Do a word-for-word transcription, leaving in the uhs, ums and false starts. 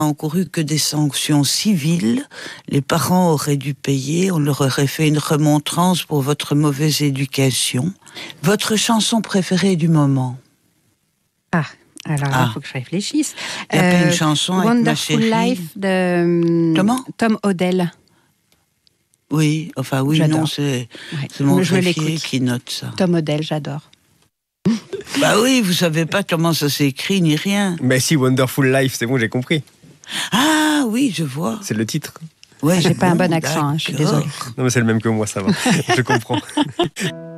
encouru que des sanctions civiles. Les parents auraient dû payer, on leur aurait fait une remontrance pour votre mauvaise éducation. Votre chanson préférée du moment? Ah, alors Ah. il faut que je réfléchisse. Il n'y a pas une chanson avec ma Wonderful chérie? Life de Comment? Tom Odell. Oui, enfin oui, J'adore. non, c'est, Ouais. c'est mon Je greffier l'écoute. qui note ça. Tom Odell, j'adore. Bah oui, vous savez pas comment ça s'écrit ni rien. Mais si, Wonderful Life, c'est bon, j'ai compris. Ah oui, je vois. C'est le titre. Ouais, J'ai pas un bon bon, accent, hein, je suis d'accord. désolée. Non, mais c'est le même que moi, ça va. Je comprends.